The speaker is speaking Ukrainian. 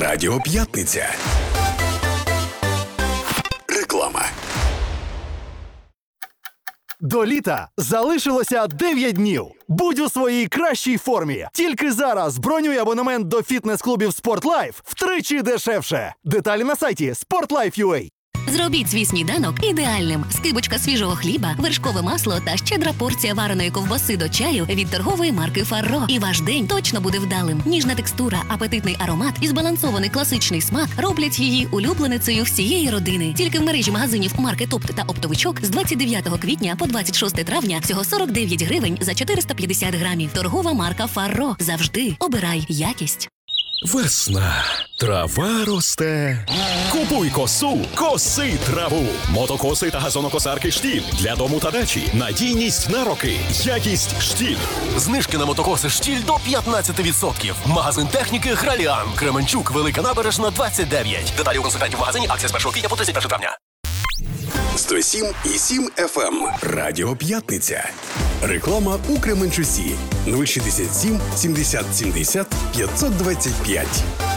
Радіо П'ятниця. Реклама. До літа залишилося 9 днів. Будь у своїй кращій формі. Тільки зараз бронюй абонемент до фітнес-клубів SportLife втричі дешевше. Деталі на сайті sportlife.ua. Зробіть свій сніданок ідеальним. Скибочка свіжого хліба, вершкове масло та щедра порція вареної ковбаси до чаю від торгової марки Фарро. І ваш день точно буде вдалим. Ніжна текстура, апетитний аромат і збалансований класичний смак роблять її улюбленицею всієї родини. Тільки в мережі магазинів Маркет Опт та Оптовичок з 29 квітня по 26 травня всього 49 гривень за 450 грамів. Торгова марка Фарро. Завжди обирай якість. Весна. Трава росте. Купуй косу, коси траву. Мотокоси та газонокосарки «Штіль» для дому та дачі. Надійність на роки. Якість «Штіль». Знижки на мотокоси «Штіль» до 15%. Магазин техніки «Граліан». Кременчук, Велика Набережна, 29. Деталі у консультантів в магазині. Акція з 1 квітня по 31 травня. 107,7 FM. Радіо П'ятниця. Реклама у Кременчусі. 067 70 70 525.